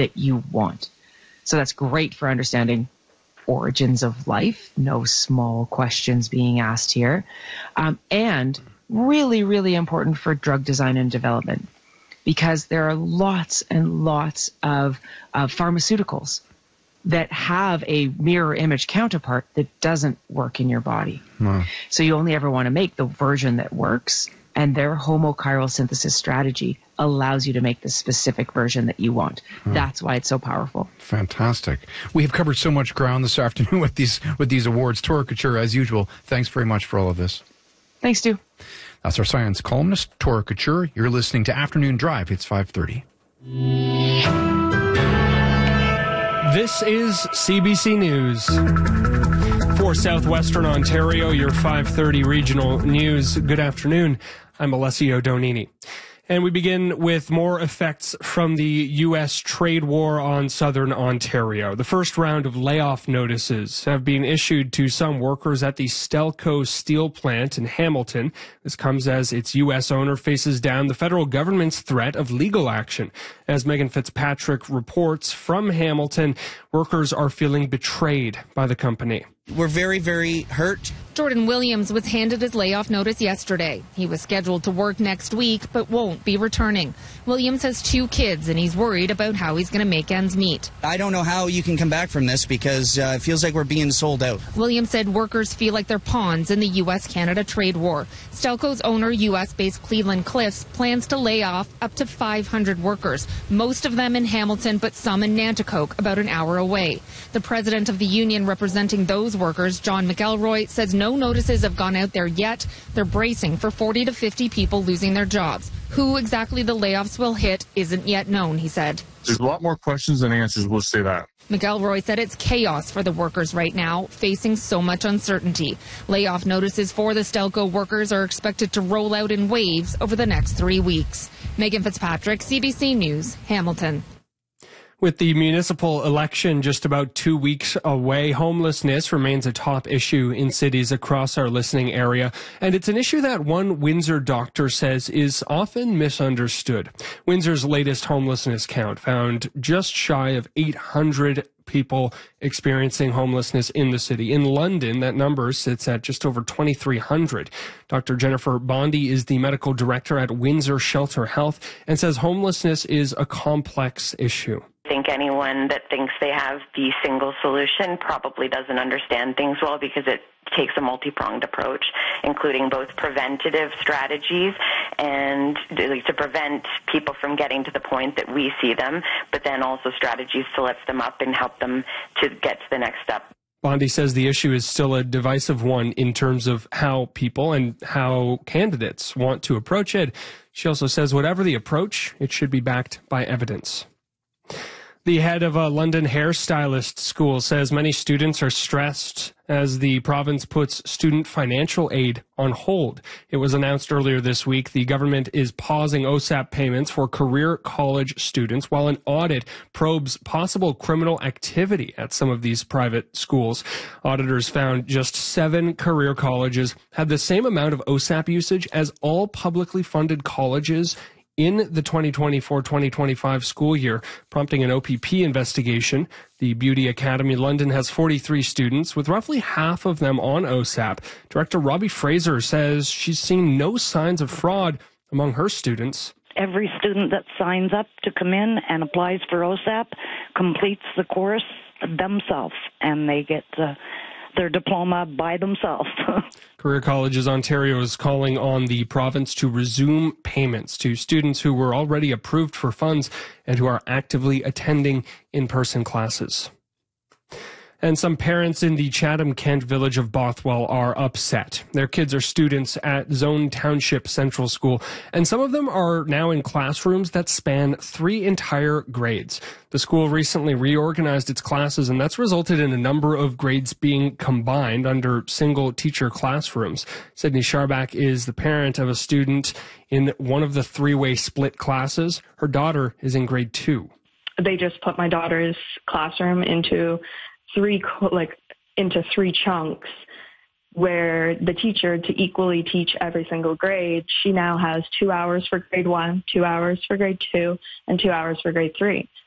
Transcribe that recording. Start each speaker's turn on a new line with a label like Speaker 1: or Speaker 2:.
Speaker 1: that you want. So that's great for understanding origins of life, no small questions being asked here, and really, really important for drug design and development, because there are lots and lots of pharmaceuticals that have a mirror image counterpart that doesn't work in your body. Wow. So you only ever want to make the version that works, and their homochiral synthesis strategy allows you to make the specific version that you want. That's why it's so powerful.
Speaker 2: Fantastic. We have covered so much ground this afternoon with these awards. Tora Couture, as usual, thanks very much for all of this.
Speaker 1: Thanks, Stu.
Speaker 2: That's our science columnist, Tora Couture. You're listening to Afternoon Drive. It's 5:30.
Speaker 3: This is CBC News. For Southwestern Ontario, your 5:30 regional news. Good afternoon. I'm Alessio Donini. And we begin with more effects from the U.S. trade war on southern Ontario. The first round of layoff notices have been issued to some workers at the Stelco steel plant in Hamilton. This comes as its U.S. owner faces down the federal government's threat of legal action. As Megan Fitzpatrick reports from Hamilton, workers are feeling betrayed by the company.
Speaker 4: We're very, very hurt.
Speaker 5: Jordan Williams was handed his layoff notice yesterday. He was scheduled to work next week, but won't be returning. Williams has 2 kids, and he's worried about how he's going to make ends meet.
Speaker 4: I don't know how you can come back from this because it feels like we're being sold out.
Speaker 5: Williams said workers feel like they're pawns in the U.S.-Canada trade war. Stelco's owner, U.S.-based Cleveland Cliffs, plans to lay off up to 500 workers, most of them in Hamilton, but some in Nanticoke, about an hour away. The president of the union representing those workers, John McElroy, says no notices have gone out there yet. They're bracing for 40 to 50 people losing their jobs. Who exactly the layoffs will hit isn't yet known, he said.
Speaker 6: There's a lot more questions than answers, we'll say that.
Speaker 5: McElroy said it's chaos for the workers right now, facing so much uncertainty. Layoff notices for the Stelco workers are expected to roll out in waves over the next 3 weeks. Megan Fitzpatrick, CBC News, Hamilton.
Speaker 3: With the municipal election just about 2 weeks away, homelessness remains a top issue in cities across our listening area. And it's an issue that one Windsor doctor says is often misunderstood. Windsor's latest homelessness count found just shy of 800 people experiencing homelessness in the city. In London, that number sits at just over 2,300. Dr. Jennifer Bondi is the medical director at Windsor Shelter Health and says homelessness is a complex issue.
Speaker 7: I think anyone that thinks they have the single solution probably doesn't understand things well, because it takes a multi-pronged approach, including both preventative strategies and to prevent people from getting to the point that we see them, but then also strategies to lift them up and help them to get to the next step.
Speaker 3: Bondi says the issue is still a divisive one in terms of how people and how candidates want to approach it. She also says whatever the approach, it should be backed by evidence. The head of a London hairstylist school says many students are stressed as the province puts student financial aid on hold. It was announced earlier this week the government is pausing OSAP payments for career college students while an audit probes possible criminal activity at some of these private schools. Auditors found just 7 career colleges had the same amount of OSAP usage as all publicly funded colleges in the 2024-2025 school year, prompting an OPP investigation. The Beauty Academy London has 43 students, with roughly half of them on OSAP. Director Robbie Fraser says she's seen no signs of fraud among her students.
Speaker 8: Every student that signs up to come in and applies for OSAP completes the course themselves, and they get their diploma by themselves.
Speaker 3: Career Colleges Ontario is calling on the province to resume payments to students who were already approved for funds and who are actively attending in-person classes. And some parents in the Chatham-Kent village of Bothwell are upset. Their kids are students at Zone Township Central School, and some of them are now in classrooms that span 3 entire grades. The school recently reorganized its classes, and that's resulted in a number of grades being combined under single teacher classrooms. Sydney Sharbach is the parent of a student in one of the 3-way split classes. Her daughter is in grade 2.
Speaker 9: They just put my daughter's classroom into 3 chunks, where the teacher, to equally teach every single grade, she now has 2 hours for grade 1, 2 hours for grade 2, and 2 hours for grade 3.